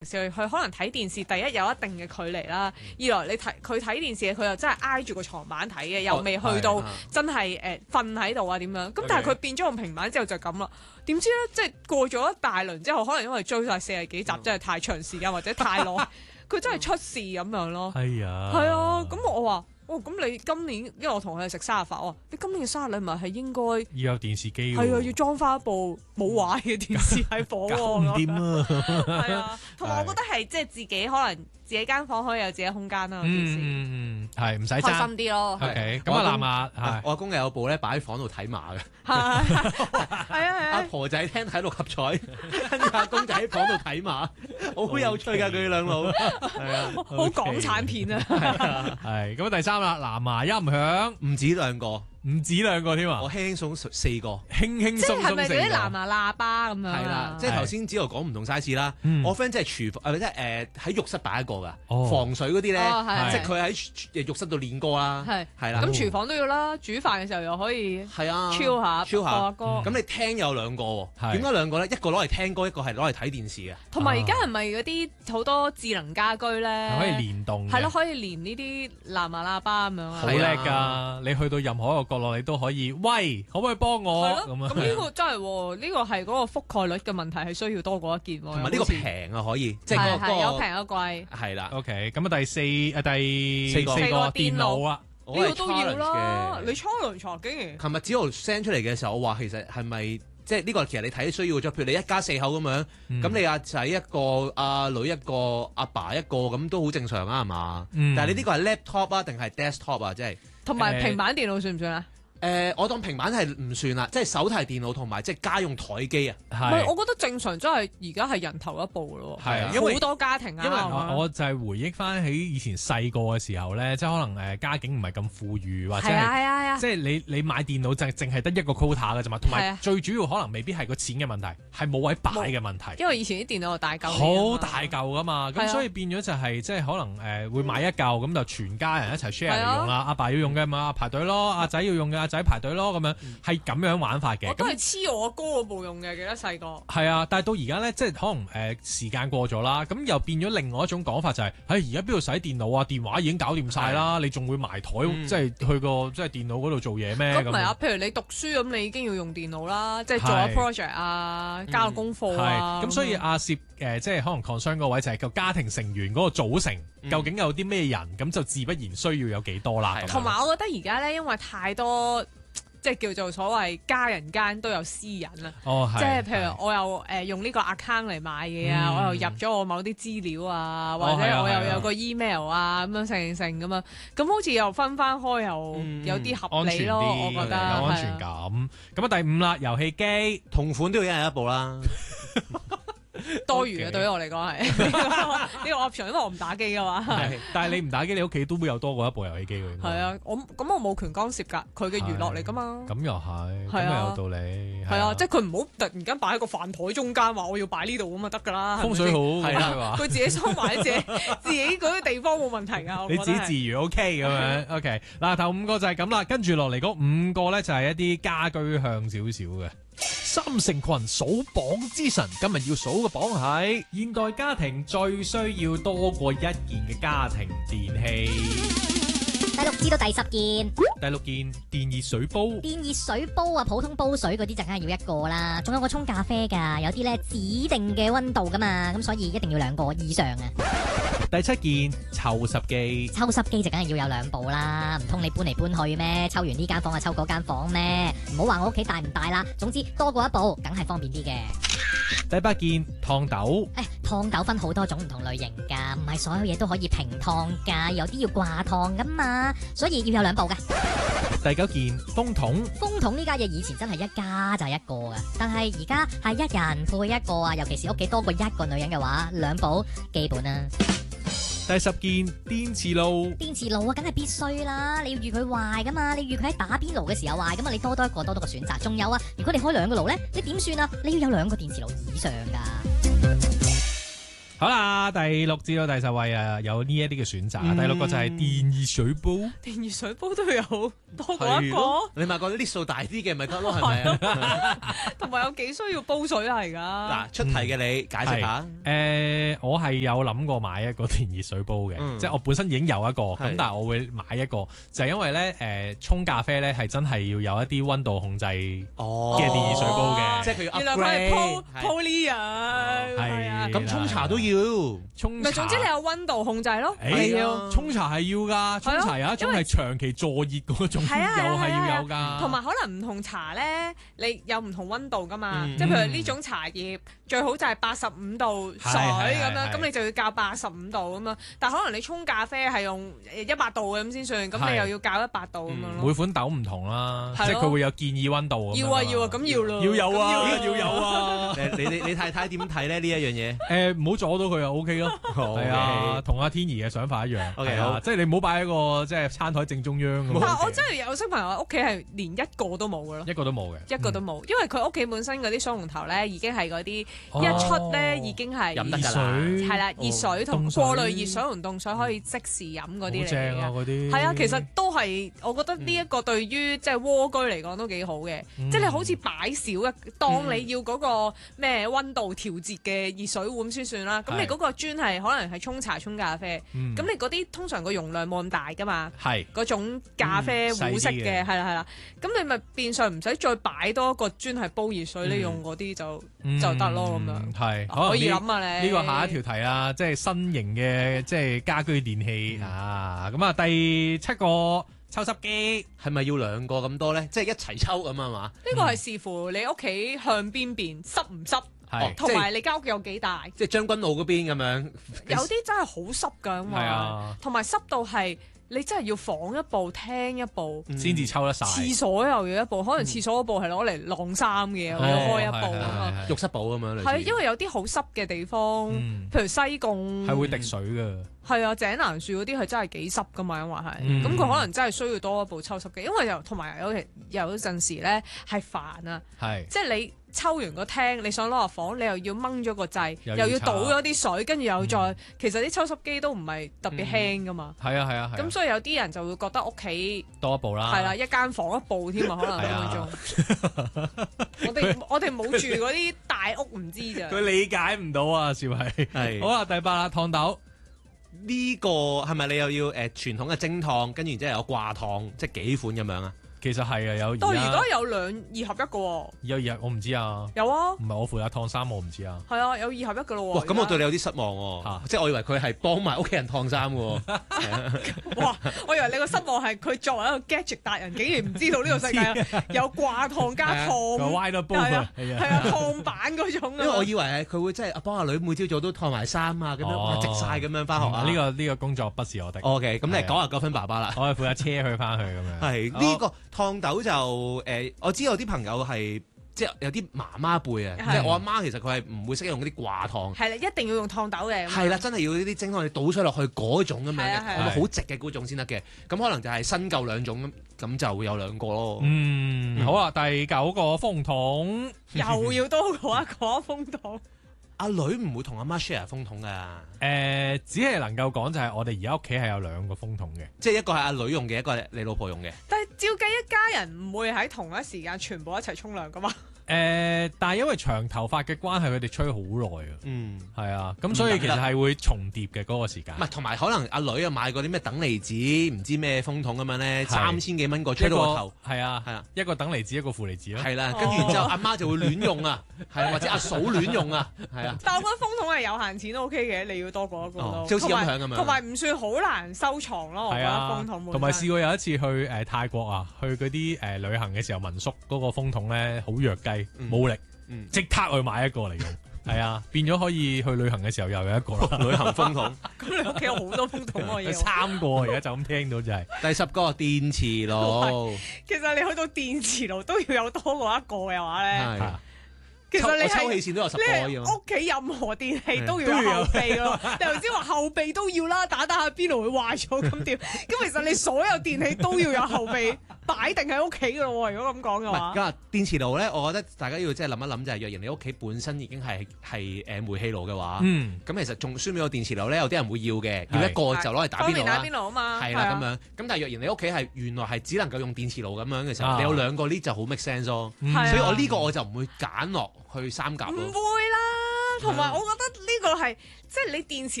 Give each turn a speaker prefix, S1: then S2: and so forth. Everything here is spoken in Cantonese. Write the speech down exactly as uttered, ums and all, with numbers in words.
S1: 佢可能睇電視，第一有一定嘅距離啦，二來你睇佢睇電視，佢又真係挨住個床板睇嘅，又未去到真係誒瞓喺度啊點樣？咁但係佢變咗用平板之後就咁啦。點知咧，即係過咗一大輪之後，可能因為追晒四十幾集，真係太長時間或者太耐，佢真係出事咁樣咯。
S2: 係啊，
S1: 係啊，咁我話。哦，咁你今年，因為我同佢哋食生日飯，我話你今年嘅生日禮物係應該
S2: 要有電視機，
S1: 係啊，要裝翻一部冇壞嘅電視喺房喎，
S2: 唔掂啊！
S1: 係啊，同埋我覺得係即係自己可能自己間房可以有自己空間啦，電視
S2: 嗯嗯，係唔使爭，
S1: 開心啲咯。
S2: OK，咁啊，南亞
S3: 我阿公有部咧擺喺房度睇馬嘅，
S1: 係啊係啊，
S3: 阿婆仔廳睇六合彩，跟住阿公仔喺房度睇馬，好有趣㗎佢哋兩老，係啊，
S1: 好港產片啊，
S2: 係咁啊，第三啦，南亞音響
S3: 唔止兩個。
S2: 唔止兩個添啊！
S3: 我輕輕鬆四個，
S2: 輕輕鬆鬆四個。
S1: 即係咪嗰啲藍牙喇叭咁樣啊？
S3: 係啦，即係頭先只係講唔同 size 啦。我 friend 即係廚房，誒即係誒喺浴室擺一個㗎，防水嗰啲咧，即係佢喺浴室度練歌啦。係係啦。
S1: 咁廚房都要啦，煮飯嘅時候又可以
S3: 係啊
S1: chill 下
S3: chill 下
S1: 歌。
S3: 咁你廳有兩個喎，點解兩個咧？一個攞嚟聽歌，一個係攞嚟睇電視嘅。
S1: 同埋而家係咪嗰啲好多智能家居咧？
S2: 可以連動。
S1: 係咯，可以連呢啲藍牙喇叭咁樣啊。
S2: 好叻㗎！你去到任何一個角落，你都可以。喂，可唔可以幫我？
S1: 咁啊，咁呢個真係，呢個係嗰個覆蓋率嘅問題，係需要多過一件喎。
S3: 同埋呢個平啊，可以，即係嗰個
S1: 有平有貴。
S3: 係啦。
S2: OK，咁啊第四誒第
S3: 四個
S2: 四個電腦啊，
S1: 呢個都要啦。你 challenge 竟然？
S3: 琴日子豪 send 出嚟嘅時候，我話其實係咪即係呢個其實你睇需要嘅啫？譬如你一家四口咁樣，咁你阿仔一個，阿女一個，阿爸一個，咁都好正常啊，係嘛？但係你呢個係 laptop 啊，定係 desktop 啊？即係
S1: 同埋平板電腦算唔算啊？
S3: 誒、呃，我當平板係唔算啦，即係手提電腦同埋即係家用台機啊。
S1: 唔係，我覺得正常真係而家係人頭一部咯。
S2: 係啊，
S1: 好多家庭啊。
S2: 因為我，我就係回憶翻起以前細個嘅時候咧，即係可能誒家境唔係咁富裕，或者係、
S1: 啊啊啊、
S2: 即係你你買電腦就淨係得一個 quota 嘅啫嘛，同埋最主要可能未必係個錢嘅問題，係冇位擺嘅問題。
S1: 因為以前啲電腦大嚿，
S2: 好大嚿噶嘛，咁所以變咗就係、是、即係可能誒、呃、會買一嚿咁就全家人一齊 share 嚟用啦。阿、啊、爸要用嘅嘛排隊咯，阿仔要用嘅阿仔排隊咯咁樣。係咁樣玩法嘅，
S1: 我都係黐我哥嗰部用嘅，記得細個。
S2: 係啊，但係到而家咧，即係可能誒、呃、時間過咗啦，咁又變咗另外一種講法就係、是，喺而家邊度使電腦啊？電話已經搞掂晒啦，你仲會埋台、嗯、即係去個即係電腦嗰度做嘢咩？咁
S1: 唔係啊，譬如你讀書咁，你已經要用電腦啦，即係做下 project 啊，交下功課啊。
S2: 咁所以阿攝誒即係可能 concern 嗰位就係個家庭成員嗰個組成，嗯、究竟有啲咩人？咁就自不然需要有幾多啦。
S1: 同埋我覺得而家咧，因為太多。即係叫做所謂家人間都有私隱啦，
S2: 哦、
S1: 即係譬如我又誒、呃、用呢個 account 嚟買嘢啊，嗯、我又入咗我某啲資料啊，或者我又有個 email 啊咁樣成成咁樣，咁好似又分翻開又有啲合理咯，嗯、我覺得
S2: 有安全感。咁啊第五啦，遊戲機
S3: 同款都要一人一部啦。
S1: 多餘嘅 Okay. 對於我嚟講係呢個 option，因為我唔打機噶嘛。
S2: 但係你唔打機，你屋企都會有多過一部遊戲機嘅。
S1: 係啊，我咁我冇權干涉㗎，佢嘅娛樂嚟㗎嘛。
S2: 咁又係，咁又有道理。
S1: 係啊，即係佢唔好突然間擺喺個飯台中間，話我要擺呢度咁啊得㗎啦。
S2: 風水好
S1: 係啊，佢自己收埋喺自己自己嗰啲地方冇問題㗎。
S2: 你自己自如 OK 咁樣 OK。嗱頭五個就係咁啦，跟住落嚟嗰五個咧就係一啲家居向少少嘅。三成群數榜之神，今日要數嘅榜係現代家庭最需要多過一件嘅家庭電器。
S4: 第六至到第十件。
S2: 第六件電熱水煲。
S4: 電熱水煲啊，普通煲水嗰啲就梗係要一個啦，仲有個沖咖啡噶，有啲咧指定嘅溫度噶嘛，咁所以一定要兩個以上啊。
S2: 第七件抽濕機。
S4: 抽濕機就梗係要有兩部啦，唔通你搬嚟搬去咩？抽完呢間房啊，抽嗰間房咩？唔好話我屋企大唔大啦，總之多過一部，梗係方便啲嘅。
S2: 第八件燙斗。
S4: 誒，燙斗分好多種唔同類型噶，唔係所有嘢都可以平燙噶，有啲要掛燙噶嘛，所以要有兩部噶。
S2: 第九件風筒。
S4: 風筒呢家嘢以前真係一家就係一個噶，但係而家係一人配一個啊，尤其是屋企多過一個女人嘅話，兩部基本啊。
S2: 第十件電磁爐。
S4: 電磁爐啊，梗係必須啦！你要預佢壞噶嘛，你預佢喺打邊爐嘅時候壞噶嘛，你多多一個多多個選擇。仲有啊，如果你開兩個爐咧，你點算啊？你要有兩個電磁爐以上噶。
S2: 好啦，第六至到第十位啊，有呢一啲嘅選擇。
S3: 嗯
S2: 第六個就係電熱水煲。
S1: 電熱水煲都有多過一個，
S3: 你買個 list 數大啲嘅咪得咯，係咪啊？
S1: 同埋有幾需要煲水啊？而家
S3: 嗱，出題嘅你解釋下。
S2: 誒，我係有諗過買一個電熱水煲嘅，
S3: 嗯
S2: 即係我本身已經有一個，咁
S3: 係
S2: 但係我會買一個，就係因為咧誒沖咖啡咧係真係要有一啲溫度控制嘅
S3: 哦
S2: 電熱水煲嘅，
S3: 即係佢要
S1: 原來佢係
S3: upgrade。
S1: poly 啊，係啊，
S2: 係
S3: 咁沖茶都要。
S2: 沖茶。
S1: 咪總之你有溫度控制咯。
S2: 誒
S3: 係啊
S2: 沖茶係要㗎，沖茶有一種係長期坐熱嗰種，又
S1: 係啊係啊
S2: 係要有
S1: 係啊
S2: 㗎。
S1: 同埋可能唔同茶咧，你有唔同溫度噶嘛？
S3: 嗯
S1: 即係譬如呢種茶葉最好就係八十五度水
S2: 係係係
S1: 咁樣，
S2: 係
S1: 咁你就要校八十五度咁樣。但係可能你沖咖啡係用一百度咁先算，咁
S2: 係
S1: 你又要校一百度咁樣
S2: 每
S1: 咯。
S2: 款豆唔同啦，即
S1: 係咯
S2: 係佢會有建議溫度咁樣
S1: 要啊要啊，咁要咯。
S2: 要有啊，
S1: 咁
S2: 要有啊。
S3: 你你你太太點睇咧呢一樣嘢？
S2: 誒唔好阻到佢就 O K 咯，係啊，同阿天怡嘅想法一樣。
S3: OK，
S2: 係啊
S3: 好
S2: 即係你唔好擺喺個即係餐台正中央咁樣。
S1: 但係我真係有識朋友屋企係連一個都冇嘅咯。
S2: 一個都冇嘅，
S1: 一個都冇，因為佢屋企本身嗰啲雙龍頭咧，已經係嗰啲
S2: 哦
S1: 一出咧已經係
S3: 飲得㗎啦
S2: 水
S1: 係啦，熱水同
S2: 凍水
S1: 過濾熱水同凍水可以即時飲嗰啲嚟
S2: 好正啊
S1: 嘅。
S2: 嗰啲。
S1: 係啊，其實都係，我覺得呢一個對於即係蝸居嚟講都幾好嘅，
S2: 嗯
S1: 即係你好似擺少一，當你要嗰個咩溫度調節嘅熱水碗先算啦。咁
S2: 係
S1: 你嗰個磚係可能係沖茶沖咖啡，
S2: 嗯
S1: 咁你嗰啲通常個容量冇咁大噶嘛。
S2: 係
S1: 嗰種咖啡壺式
S2: 嗯細啲嘅
S1: 嘅，係啦係啦，咁你咪變相唔使再擺多一個磚係煲熱水，
S3: 嗯
S1: 你用嗰啲就就得咯咁樣。
S2: 嗯係
S1: 可以
S2: 呢
S1: 諗啊你
S2: 呢個下一條題啦，即係新型嘅即係家居電器
S3: 嗯
S2: 啊。咁啊，第七個抽濕機
S3: 係咪要兩個咁多咧？即係一齊抽咁啊嘛？
S1: 呢個係視乎你屋企向邊邊濕唔濕，
S2: 係
S1: 同埋你間屋有幾大。
S3: 即係將軍澳嗰邊咁樣。
S1: 有啲真係好濕㗎，因為
S2: 係啊
S1: 同埋濕到係你真係要房一部廳一部。
S3: 嗯
S2: 先至抽得晒。
S1: 廁所又要一部，可能廁所嗰部係攞嚟晾衫嘅，
S2: 哦
S1: 我要開一部
S2: 係係
S1: 啊嘛。
S2: 係
S3: 浴室寶咁樣類似。
S1: 係因為有啲好濕嘅地方，
S2: 嗯
S1: 譬如西貢
S2: 係會滴水㗎。
S1: 係啊，井欄樹嗰啲係真係幾濕噶嘛，因為係，
S2: 嗯
S1: 咁佢、可能真係需要多一部抽濕機，因為又同埋有有陣時咧係煩啊，
S2: 係
S1: 即係你抽完個廳，你想攞入房，你又要掹咗個掣，
S2: 又要
S1: 又要倒咗啲水，跟住又再，
S2: 嗯
S1: 其實啲抽濕機都唔係特別輕噶嘛，
S2: 係啊係啊係啊。
S1: 咁、所以有啲人就會覺得屋企
S2: 多一步啦。
S1: 係啦，一間房一部添啊，可能
S2: 係啊
S1: 分分鐘。我哋我哋冇住嗰啲大屋，唔知咋。
S2: 佢理解唔到啊，少係。
S3: 係
S2: 好啦，第八啦，燙斗。
S3: 呢個係咪你又要誒傳統嘅蒸燙，跟住然之後有掛燙，即係幾款咁樣啊？
S2: 其實係啊，有
S1: 但係而
S2: 而
S1: 家有兩二合一嘅喎，
S2: 有而我唔知啊，
S1: 有啊，
S2: 唔係我負責燙衫，我唔知啊。
S1: 係啊，有二合一嘅咯喎。
S3: 哇！咁我對
S1: 你
S3: 你有啲失望喎，
S2: 嚇
S3: 即係我以為佢係幫埋屋企人燙衫嘅喎。
S1: 哇！我以為你個失望係佢作為一個 gadget 達人，竟然唔知道呢個世界有掛燙加
S2: 個
S1: 燙，
S2: wide 煲
S1: 係啊
S2: 啊，係
S1: 係啊燙板嗰種
S3: 因為我
S1: 啊。
S3: 以為係佢會即係幫阿女每朝早都燙埋衫啊，咁樣哇
S2: 哦
S3: 直晒咁樣翻學啊。
S2: 呢個呢個工作不是我的，
S3: O K，咁你
S2: 係啊
S3: 九十九分爸爸啦。
S2: 我係負責車佢翻去咁樣。
S3: 係呢個燙斗就誒，我知有啲朋友係即係有啲媽媽輩啊，
S1: 係
S3: 即係我阿媽其實佢係唔會識用嗰啲掛燙。
S1: 係啦，一定要用燙斗嘅。
S3: 係啦，真係要呢啲蒸燙，你倒水落去嗰種咁樣嘅，
S1: 係啊係啊
S3: 係咪好直嘅嗰種先得嘅？咁可能就係新舊兩種咁，咁就會有兩個咯。
S2: 嗯，好啊，第九個風筒。
S1: 又要多過一個風筒。
S3: 阿女唔會同阿媽 share 風筒㗎，
S2: 誒，只係能夠講就係我哋而家屋企係有兩個風筒嘅。
S3: 即係一個係阿女用嘅，一個係你老婆用嘅。
S1: 但係照計一家人唔會喺同一時間全部一齊沖涼噶嘛？
S2: 誒，但係因為長頭髮嘅關係，佢哋吹好耐啊。
S3: 嗯，
S2: 係啊，咁所以其實係會重疊嘅嗰個時間
S3: 唔。係同埋可能阿女啊買過啲咩等離子，唔知咩風筒咁樣咧，
S2: 係
S3: 三千幾蚊個吹
S2: 一個
S3: 到個頭。
S2: 係啊，
S3: 係啊，
S2: 一個等離子，一個負離子咯。
S3: 係啦，
S1: 哦
S3: 跟住然之後阿媽就會亂用啊，係啊，或者阿嫂亂用啊，係啊。
S1: 但我覺得風筒係有限錢都 OK 嘅，你要多過一個咯。
S3: 哦即係好似音響咁樣
S1: 同埋唔算好難收藏咯。我覺得
S2: 係啊
S1: 風筒，本身
S2: 同埋試過有一次去誒、呃泰國啊，去嗰啲誒旅行嘅時候，民宿嗰個風筒咧好弱雞，
S3: 嗯
S2: 冇力，
S3: 嗯，
S2: 即刻去買一個嚟用。係啊，變咗可以去旅行嘅時候又有一個啦。
S3: 旅行風筒。
S1: 咁你屋企有好多風筒喎
S2: 有
S1: 要。
S2: 三個而家就咁聽到就係、
S3: 第十個電磁爐，
S1: 其實你去到電磁爐都要有多過一個嘅話咧，
S3: 係
S2: 啊
S1: 其實你
S3: 抽我抽
S1: 係
S3: 氣扇都有十
S1: 你係
S3: 個可以喎。
S1: 屋企任何電器都
S2: 都要有
S1: 要有後備咯。你頭先話後備都要啦，打打下邊爐會壞咗咁點？咁其實你所有電器都要有後備， 擺定喺屋企㗎咯喎。如果咁講嘅
S3: 唔
S1: 話
S3: 係，，家電磁爐咧，我覺得大家要即係諗一諗，就係若然你屋企本身已經係係誒煤氣爐嘅話，
S2: 嗯，
S3: 咁其實仲需唔需要個電磁爐咧？有啲人會要嘅，
S2: 係
S3: 要一個就攞嚟打邊爐啦
S1: 方便打邊。爐啊嘛，
S3: 係啦，咁樣咁，但係若然你屋企係原來係只能夠用電磁爐咁樣嘅時候，
S2: 啊
S3: 你有兩個呢就好 make sense 咯。
S2: 嗯
S1: 係啊
S3: 所以我呢個我就唔會揀落去三甲
S1: 唔
S3: 咯。
S1: 會啦。同埋我覺得呢個係即係你電磁